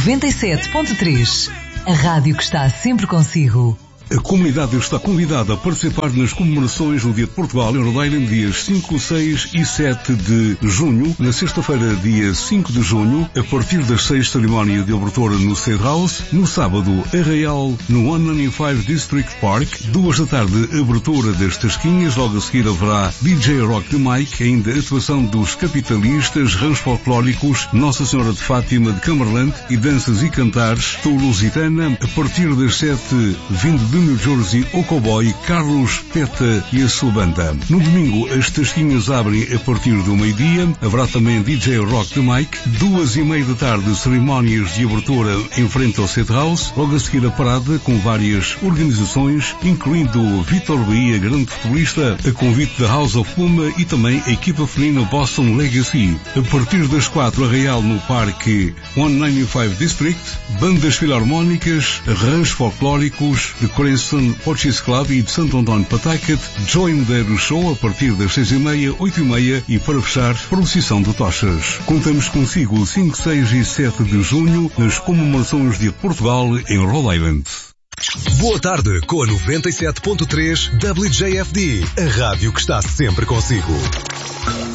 97.3, a rádio que está sempre consigo. A comunidade está convidada a participar nas comemorações do Dia de Portugal em Rhode Island, dias 5, 6 e 7 de junho. Na sexta-feira, dia 5 de junho, a partir das 6, cerimónia de abertura no State House. No sábado, arraial no 195 District Park. 2 da tarde, abertura das tasquinhas. Logo a seguir haverá DJ Rock the Mike, ainda atuação dos capitalistas, rãs folclóricos, Nossa Senhora de Fátima de Cumberland e danças e cantares lusitana. A partir das 7, vindo de New Jersey, o cowboy Carlos Peta e a sua banda. No domingo, as tasquinhas abrem a partir do meio-dia. Haverá também DJ Rock the Mike. 2:30 da tarde, cerimónias de abertura em frente ao State House. Logo a seguir a parada com várias organizações, incluindo o Vitor Bahia, grande futebolista, a convite da House of Puma e também a equipa feminina Boston Legacy. A partir das 4, arraial no Parque 195 District, bandas filarmónicas, rãs folclóricos, de Creston Portuguese Club e de Santo António Patacat, Joy Medeiros Show a partir das 6:30, 8:30 e para fechar, procissão de tochas. Contamos consigo 5, 6 e 7 de junho nas comemorações de Portugal em Rhode Island. Boa tarde com a 97.3 WJFD, a rádio que está sempre consigo.